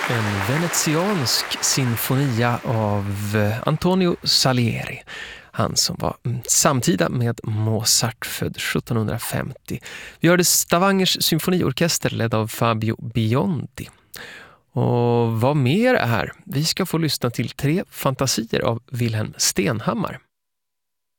En venetiansk sinfonia av Antonio Salieri. Han som var samtida med Mozart, född 1750. Vi hörde Stavangers symfoniorkester ledd av Fabio Biondi. Och vad mer är här? Vi ska få lyssna till 3 fantasier av Wilhelm Stenhammar.